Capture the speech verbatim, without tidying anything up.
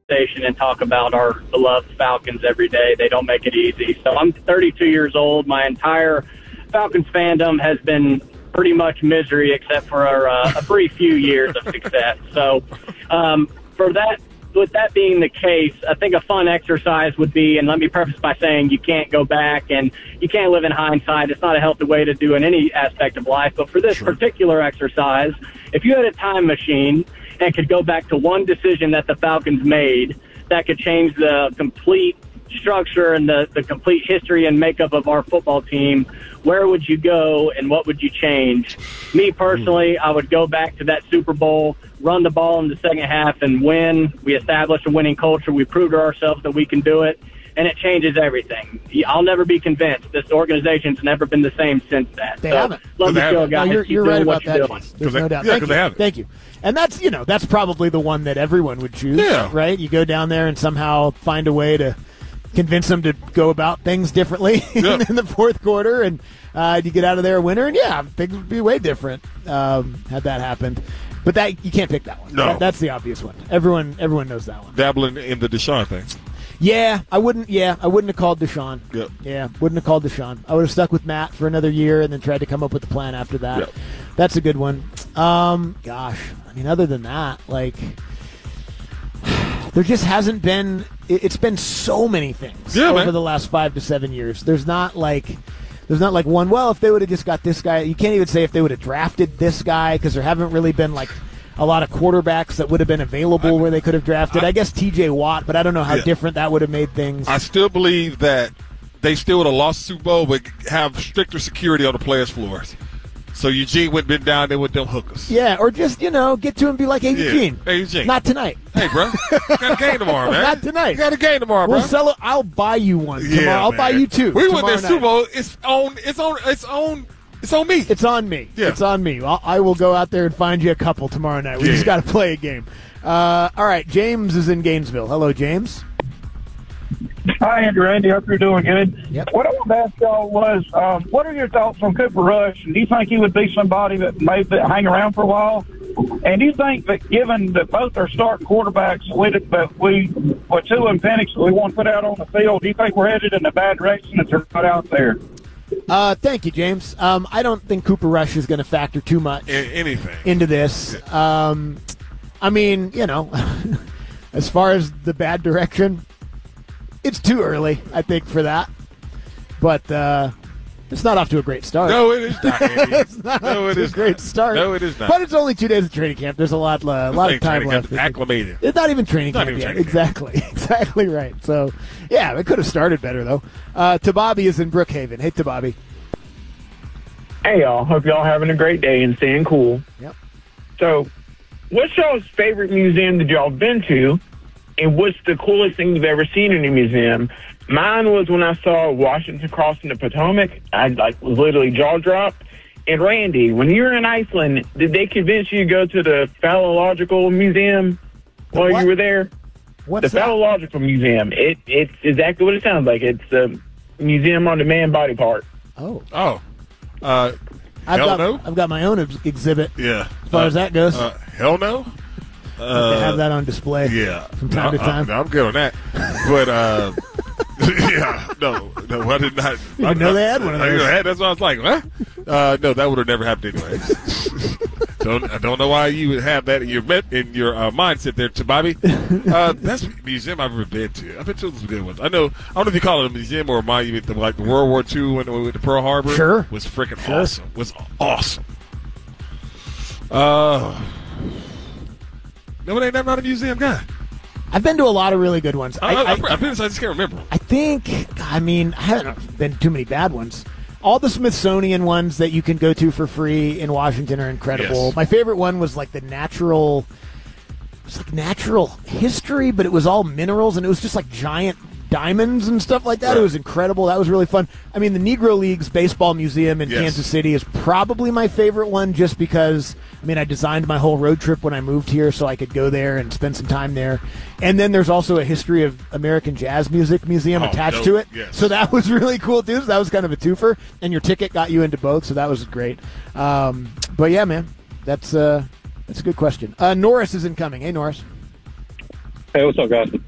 station and talk about our beloved Falcons every day. They don't make it easy. So I'm thirty-two years old. My entire Falcons fandom has been pretty much misery except for a, uh, a brief few years of success. So um, for that, with that being the case, I think a fun exercise would be, and let me preface by saying you can't go back and you can't live in hindsight. It's not a healthy way to do in any aspect of life. But for this sure. particular exercise, if you had a time machine and could go back to one decision that the Falcons made that could change the complete structure and the, the complete history and makeup of our football team, where would you go and what would you change? Me personally, I would go back to that Super Bowl, run the ball in the second half and win. We established a winning culture. We proved to ourselves that we can do it, and it changes everything. I'll never be convinced. This organization's never been the same since that. They so, haven't. Love the show, guys. No, you're you're right about you're that. There's they, no doubt. Yeah, Thank you. They haven't. Thank you. And that's, you know, that's probably the one that everyone would choose, yeah. right? You go down there and somehow find a way to convince them to go about things differently yep. in the fourth quarter, and uh, you get out of there a winner, and yeah, things would be way different um, had that happened. But that you can't pick that one. No. That, that's the obvious one. Everyone everyone knows that one. Dabbling in the Deshaun thing. Yeah, I wouldn't. Yeah, I wouldn't have called Deshaun. Yep. Yeah, wouldn't have called Deshaun. I would have stuck with Matt for another year and then tried to come up with a plan after that. Yep. That's a good one. Um, gosh, I mean, other than that, like, there just hasn't been. It's been so many things yeah, over man. the last five to seven years. There's not like. There's not like one, well, if they would have just got this guy, you can't even say if they would have drafted this guy because there haven't really been like a lot of quarterbacks that would have been available I, where they could have drafted. I, I guess T J Watt, but I don't know how yeah. different that would have made things. I still believe that they still would have lost the Super Bowl but have stricter security on the players' floors. So Eugene would have been down there with them hookers. Yeah, or just, you know, get to him and be like, hey, yeah. Eugene. Hey, Eugene. Not tonight. Hey, bro. You got a game tomorrow, man. Not tonight. You got a game tomorrow, we'll bro. Sell it. I'll buy you one tomorrow. Yeah, I'll man. buy you two. We win this Super Bowl. It's on. It's on. It's on. It's on me. It's on me. Yeah. It's on me. I'll, I will go out there and find you a couple tomorrow night. We yeah. just got to play a game. Uh, all right. James is in Gainesville. Hello, James. Hi, Andrew. Randy, hope you're doing good. Yep. What I wanted to ask y'all was, um, what are your thoughts on Cooper Rush? Do you think he would be somebody that may hang around for a while? And do you think that given that both are starting quarterbacks, we, that we, with Tua and Penix, we want to put out on the field, do you think we're headed in a bad direction if they're not out there? Uh, thank you, James. Um, I don't think Cooper Rush is going to factor too much in anything into this. Um, I mean, you know, as far as the bad direction, it's too early, I think, for that. But uh, it's not off to a great start. No, it is not. It's not no, off it to is a great not. start. No, it is not. But it's only two days of training camp. There's a lot, uh, a lot of time left. Acclimated. It's not even training not camp even yet. training Exactly. Camp. Exactly right. So, yeah, it could have started better, though. Uh, Tababi is in Brookhaven. Hey, Tababi. Hey, y'all. Hope y'all having a great day and staying cool. Yep. So, what's y'all's favorite museum that y'all been to, and what's the coolest thing you've ever seen in a museum? Mine was when I saw Washington crossing the Potomac. I like was literally jaw dropped. And Randy, when you were in Iceland, did they convince you to go to the Phallological Museum The while what? you were there? What's the that? Phallological Museum. It it's exactly what it sounds like. It's a museum on the man body part. Oh. Oh. Uh, I've hell got, no. I've got my own ex- exhibit. Yeah. As far uh, as that goes. Uh, hell no. Uh, to have that on display. Yeah. From time no, to time. I, I'm good on that. But, uh, yeah, no, no, I did not. You didn't know they had one of those. I, that's why I was like, what? Uh, no, that would have never happened anyway. don't, I don't know why you would have that in your in your uh, mindset there, Tababi. Uh, that's the museum I've ever been to. I've been to some good ones. I know. I don't know if you call it a museum or a monument. The, like the World War Two when we went to Pearl Harbor. Sure, was freaking sure. awesome. Was awesome. Uh, no, it ain't. I'm not a museum guy. I've been to a lot of really good ones. I, I, I, I, I've been. I just can't remember. I think. I mean, I haven't been to too many bad ones. All the Smithsonian ones that you can go to for free in Washington are incredible. Yes. My favorite one was like the natural. It was like natural history, but it was all minerals, and it was just like giant diamonds and stuff like that. Right. It was incredible. That was really fun. I mean, the Negro Leagues Baseball Museum in Yes. Kansas City is probably my favorite one just because, I mean, I designed my whole road trip when I moved here so I could go there and spend some time there. And then there's also a History of American Jazz Music Museum Oh, attached no. to it. Yes. So that was really cool, too. So that was kind of a twofer. And your ticket got you into both, so that was great. Um, but, yeah, man, that's, uh, that's a good question. Uh, Norris is incoming. Hey, Norris. Hey, what's up, guys?